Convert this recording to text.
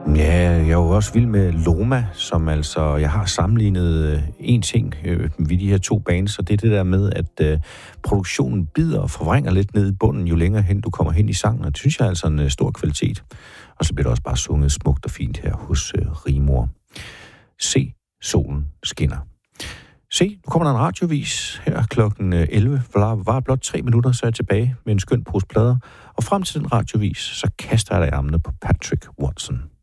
Ja, jeg er jo også vild med Loma, som altså, jeg har sammenlignet en ting ved de her to bands, og det er det der med, at produktionen bider og forvrænger lidt ned i bunden, jo længere hen du kommer hen i sangen, og det synes jeg er altså en stor kvalitet. Og så bliver det også bare sunget smukt og fint her hos Rigmor. Se, solen skinner. Se, nu kommer der en radiovis her klokken 11, for der var blot 3 minutter, så er jeg tilbage med en skøn pose plader, og frem til den radiovis, så kaster jeg dig i armene på Patrick Watson.